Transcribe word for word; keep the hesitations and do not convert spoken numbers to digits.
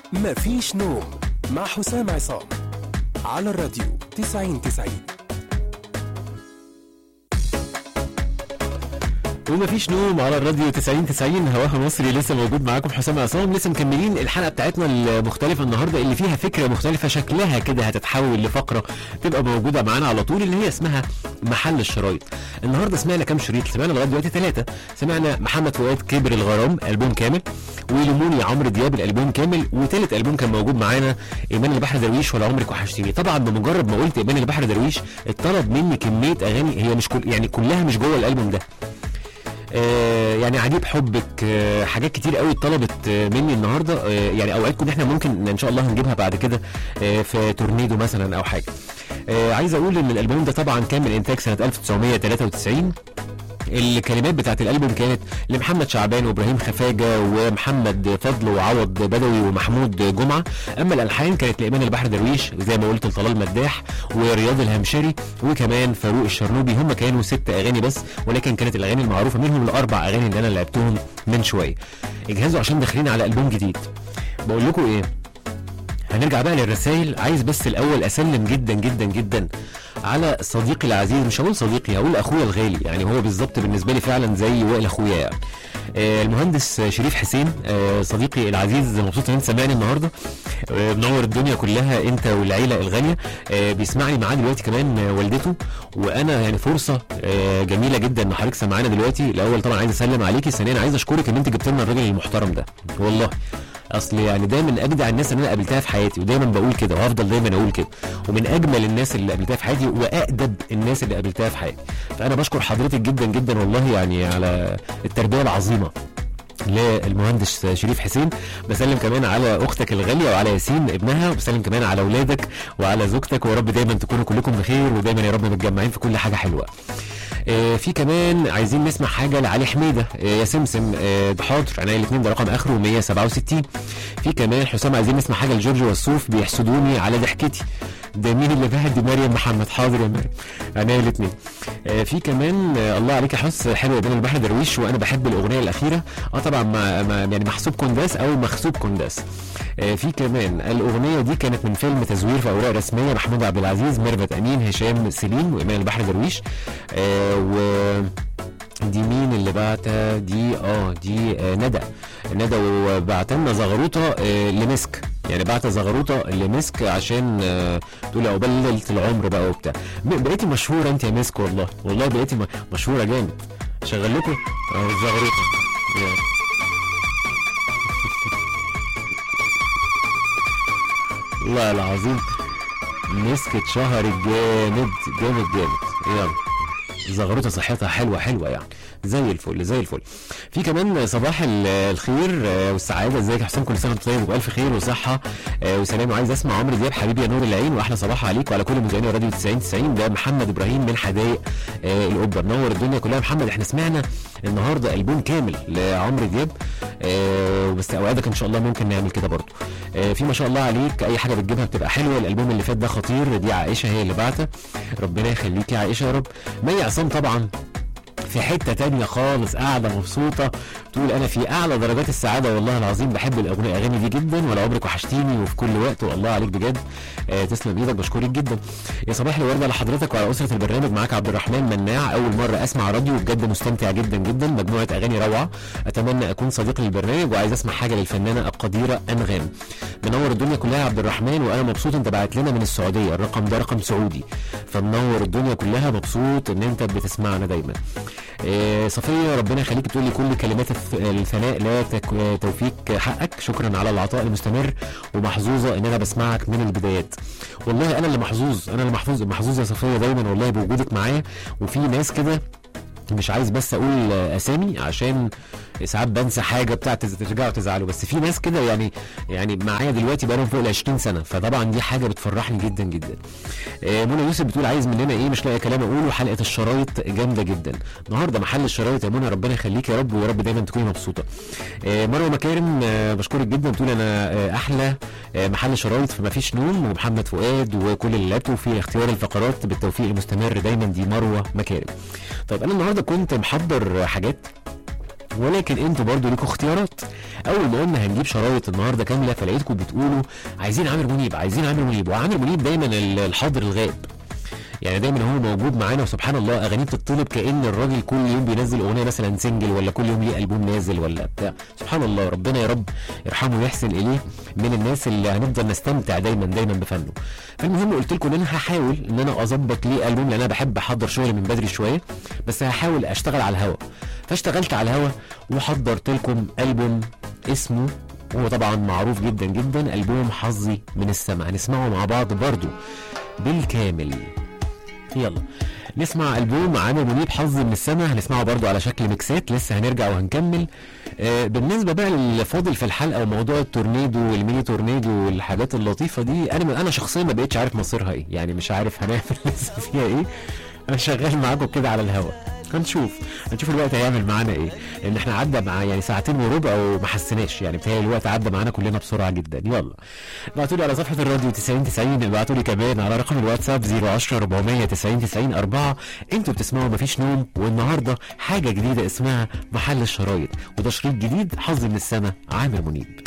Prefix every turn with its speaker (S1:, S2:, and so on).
S1: مفيش نوم مع حسام عصام على الراديو تسعين تسعين.
S2: ومفيش نوم على الراديو تسعين تسعين هواها مصري. لسه موجود معاكم حسام عصام، لسه مكملين الحلقه بتاعتنا المختلفه النهارده اللي فيها فكره مختلفه، شكلها كده هتتحول لفقره تبقى موجوده معانا على طول، اللي هي اسمها محل الشرايط. النهارده سمعنا كام شريط؟ سمعنا لغايه دلوقتي ثلاثه. سمعنا محمد فؤاد كبر الغرام البوم كامل، ولموني عمرو دياب الالبوم كامل، وثالث البوم كان موجود معانا ايمان البحر درويش ولا عمرك وحشتيني. طبعا بمجرد ما قلت ايمان البحر درويش اتطلب مني كميه اغاني، هي مش كل يعني كلها مش جوه الالبوم ده. آه يعني عجيب حبك، آه حاجات كتير قوي اتطلبت آه مني النهارده. آه يعني اوعدكم ان احنا ممكن ان شاء الله هنجيبها بعد كده آه في تورنيدو مثلا او حاجه. آه عايز اقول ان الالبوم ده طبعا كان من انتاج سنه ألف وتسعمية وتلاتة وتسعين. الكلمات بتاعت الالبوم كانت لمحمد شعبان وابراهيم خفاجه ومحمد فضل وعوض بدوي ومحمود جمعه، اما الالحان كانت لايمان البحر درويش زي ما قلت لطلال مداح ورياض الهمشري وكمان فاروق الشرنوبي. هم كانوا ست اغاني بس، ولكن كانت الاغاني المعروفه منهم الاربع اغاني اللي انا لعبتهم من شويه. اجهزوا عشان داخلين على البوم جديد. بقول لكم ايه، هنرجع بقى للرسائل. عايز بس الاول اسلم جدا جدا جدا على صديقي العزيز، مش هقول صديقي هقول اخويا الغالي، يعني هو بالظبط بالنسبه لي فعلا زي وائل اخويا يعني. آه المهندس شريف حسين، آه صديقي العزيز، مبسوط ان انت سامعني النهارده. آه منور الدنيا كلها انت والعيله الغاليه. آه بيسمعني معاه دلوقتي كمان آه والدته، وانا يعني فرصه آه جميله جدا ان حضرتك سامعانا دلوقتي. الاول طبعا عايز اسلم عليكي، ثانيا عايز اشكرك ان انت جبت لنا الراجل المحترم ده. والله اصل يعني ده من اجدع الناس اللي انا قابلتها في حياتي، ودايما بقول كده وهفضل دايما اقول كده، ومن اجمل الناس اللي قابلتها في حياتي واقدم الناس اللي قابلتها في حياتي. فانا بشكر حضرتك جدا جدا والله يعني على التربيه العظيمه للمهندس شريف حسين. بسلم كمان على اختك الغاليه وعلى ياسين ابنها، وبسلم كمان على اولادك وعلى زوجتك، ويا رب دايما تكونوا كلكم بخير، ودايما يا رب متجمعين في كل حاجه حلوه. آه في كمان عايزين نسمع حاجه لعلي حميده. آه يا سمسم آه حاضر انا الاثنين ده رقم اخره مية وسبعة وستين. في كمان حسام عايزين نسمع حاجه لجورج وسوف بيحسدوني على ضحكتي. ده مين اللي بعد؟ دي مريم محمد. حاضر يا مريم انا الاثنين. آه في كمان آه الله عليك يا حس حلوه بين البحر درويش، وانا بحب الاغنيه الاخيره. اه طبعا ما ما يعني محسوب كونداس او مخسوب كونداس. آه في كمان الاغنيه دي كانت من فيلم تزوير في اوراق رسميه، محمود عبد العزيز، ميرفت امين، هشام سليم، وايمان البحر درويش. آه و دي مين اللي بعتها دي؟ اه دي آه ندى ندى وبعتلنا زغروطه آه لمسك، يعني بعت زغروطه لمسك عشان آه تقول عقبال ليله العمر بقى وبتاع. بقيتي مشهوره انت يا مسك، والله والله بقيتي مشهوره جامد. شغل لكم اه الزغروطه. والله العظيم مسك اتشهرت جامد جامد جامد. يلا زغروطه صحتها حلوه حلوه يعني زي الفل زي الفل. في كمان صباح الخير والسعاده، ازيك يا حسام؟ كل سنه وانت طيب والف خير وصحه وسلام. وعايز اسمع عمرو دياب حبيبي يا نور العين، واحلى صباح عليك وعلى كل مذيعين راديو تسعين تسعين. ده محمد ابراهيم من حدائق القبه. نور الدنيا كلها محمد. احنا سمعنا النهارده البوم كامل لعمرو دياب، بس اوعدك ان شاء الله ممكن نعمل كده برضه. في ما شاء الله عليك اي حاجه بتجيبها بتبقى حلوه. الالبوم اللي فات ده خطير. دي عائشه هي اللي بعته، ربنا يخليكي يا عائشه يا رب. مي عصام طبعا في حته تانية خالص، قاعده مبسوطه تقول انا في اعلى درجات السعاده والله العظيم، بحب الاغنيه اغاني دي جدا، ولا عمرك وحشتيني وفي كل وقت، والله عليك بجد. آه تسلم ايدك، بشكرك جدا. يا صباح الورده لحضرتك وعلى اسره البرنامج. معاك عبد الرحمن مناع، اول مره اسمع راديو بجد مستمتع جدا جدا، مجموعه اغاني روعه، اتمنى اكون صديق للبرنامج، وعايز اسمع حاجه للفنانه القديره انغام. منور الدنيا كلها يا عبد الرحمن، وانا مبسوط انت بعت لنا من السعوديه، الرقم ده رقم سعودي، فمنور الدنيا كلها، مبسوط ان انت بتسمعنا دايما. آه صفيه ربنا يخليك، بتقول لي كل كلمات الثناء لا توفيق حقك، شكرا على العطاء المستمر، ومحظوظه ان انا بسمعك من البدايات. والله انا اللي محظوظ، انا اللي محظوظ محظوظ يا صفيه دايما والله بوجودك معايا. وفي ناس كده مش عايز بس اقول اسامي عشان ساعات بنسى حاجه بتاعت ترجعوا تزعلوا، بس في ناس كده يعني يعني معايا دلوقتي بقالهم فوق ال عشرين سنه، فطبعا دي حاجه بتفرحني جدا جدا. آه منى يوسف بتقول عايز مننا ايه؟ مش لاقي كلام اقوله. حلقه الشرايط جامده جدا النهارده، محل الشرايط يا منى، ربنا يخليك يا رب، ويا رب دايما تكوني مبسوطه. آه مروه مكارم آه بشكرك جدا، بتقول انا آه احلى آه محل شرايط في مفيش نوم، ومحمد فؤاد وكل اللي لعبته في اختيار الفقرات بالتوفيق المستمر دايما. دي مروه مكارم. طيب انا النهارده كنت محضر حاجات ولكن انتوا برضو ليكوا اختيارات. اول ما قلنا هنجيب شرايط النهارده كامله فلقيتكم بتقولوا عايزين عامر منيب عايزين عامر منيب، وعامر منيب دايما الحاضر الغائب، يعني دايما هو موجود معانا، وسبحان الله اغانيه بتطلب كأن الراجل كل يوم بينزل اغنيه مثلا سنجل، ولا كل يوم ليه البوم نازل ولا بتاع. سبحان الله، ربنا يا رب يرحمه ويحسن اليه، من الناس اللي هنفضل نستمتع دايما دايما بفنه. فالمهم قلت لكم ان انا هحاول ان انا اظبط ليه البوم، لان انا بحب احضر شغلي من بدري شويه، بس هحاول اشتغل على الهوا. فاشتغلت على الهوا وحضرت لكم البوم اسمه، هو طبعا معروف جدا جدا، البوم حظي من السما. هنسمعه مع بعض برضو بالكامل. يلا نسمع البوم عامر منيب حظ من السما، هنسمعه برضو على شكل ميكسات، لسه هنرجع وهنكمل. آه بالنسبه بقى اللي فاضل في الحلقه وموضوع التورنيدو والميني تورنيدو والحاجات اللطيفه دي، انا انا شخصيا ما بقتش عارف مصيرها ايه، يعني مش عارف هنعمل لسه فيها ايه. انا شغال معاكم كده على الهواء، هنشوف هنشوف الوقت هيعمل معانا ايه، لان احنا عدى مع يعني ساعتين وربع وما حسيناش، يعني بتهيألي الوقت عدى معانا كلنا بسرعه جدا. يلا ابعتوا لي على صفحه الراديو تسعين تسعين، ابعتوا لي كمان على رقم الواتساب صفر عشرة أربعمية تسعين تسعين أربعة. انتوا بتسمعوا مفيش نوم، والنهارده حاجه جديده اسمها محل الشرايط، وده شريط جديد حظ من السما عامر منيب.